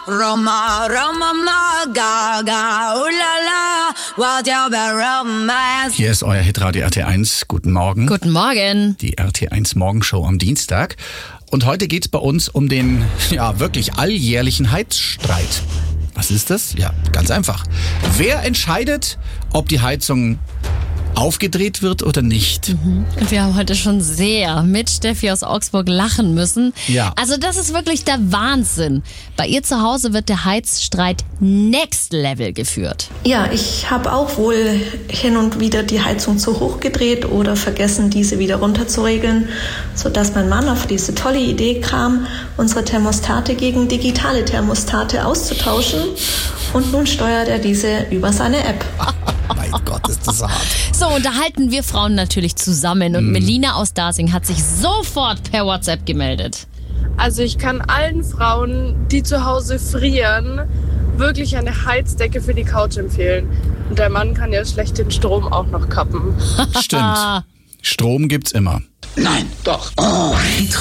Roma, Roma, Gaga, ulala, what your romance. Hier ist euer Hitradio RT1. Guten Morgen. Guten Morgen. Die RT1 Morgenshow am Dienstag. Und heute geht's bei uns um den, wirklich alljährlichen Heizstreit. Was ist das? Ja, ganz einfach. Wer entscheidet, ob die Heizung aufgedreht wird oder nicht? Und wir haben heute schon sehr mit Steffi aus Augsburg lachen müssen. Ja. Also das ist wirklich der Wahnsinn. Bei ihr zu Hause wird der Heizstreit Next Level geführt. Ja, ich habe auch wohl hin und wieder die Heizung zu hoch gedreht oder vergessen, diese wieder runterzuregeln, sodass mein Mann auf diese tolle Idee kam, unsere Thermostate gegen digitale Thermostate auszutauschen. Und nun steuert er diese über seine App. Mein Gott, ist das hart. So, und da halten wir Frauen natürlich zusammen. Und Melina aus Dasing hat sich sofort per WhatsApp gemeldet. Also ich kann allen Frauen, die zu Hause frieren, wirklich eine Heizdecke für die Couch empfehlen. Und der Mann kann ja schlecht den Strom auch noch kappen. Stimmt. Strom gibt's immer. Nein, doch. Oh.